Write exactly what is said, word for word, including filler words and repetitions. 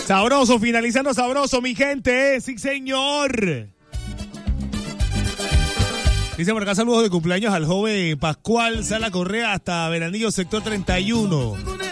Sabroso, finalizando sabroso, mi gente. Sí, señor. Dice por acá saludos de cumpleaños al joven Pascual Sala Correa hasta Veranillo, sector treinta y uno.